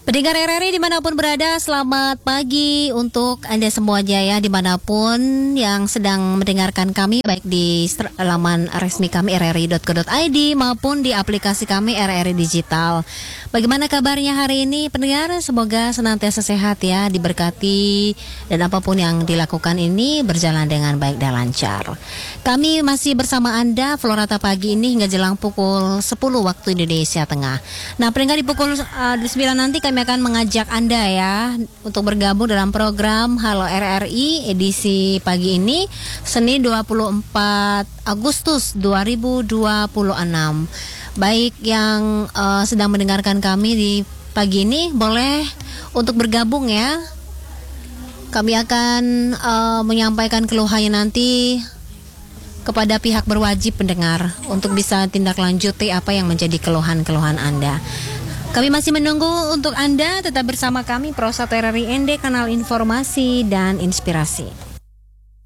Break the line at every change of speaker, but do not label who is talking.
Pendengar RRI dimanapun berada, selamat pagi untuk Anda semuanya ya, dimanapun yang sedang mendengarkan kami, baik di laman resmi kami rri.co.id maupun di aplikasi kami RRI Digital. Bagaimana kabarnya hari ini pendengar? Semoga senantiasa sehat ya, diberkati, dan apapun yang dilakukan ini berjalan dengan baik dan lancar. Kami masih bersama Anda Florata pagi ini hingga jelang pukul 10 waktu Indonesia Tengah. Nah pendengar, di pukul 9 nanti kami akan mengajak Anda ya untuk bergabung dalam program Halo RRI edisi pagi ini, Senin 24 Agustus 2026. Baik yang sedang mendengarkan kami di pagi ini, boleh untuk bergabung ya. Kami akan menyampaikan keluhannya nanti kepada pihak berwajib pendengar untuk bisa tindak lanjuti apa yang menjadi keluhan-keluhan Anda. Kami masih menunggu untuk Anda tetap bersama kami Pro 1 RRI ND, kanal informasi dan inspirasi.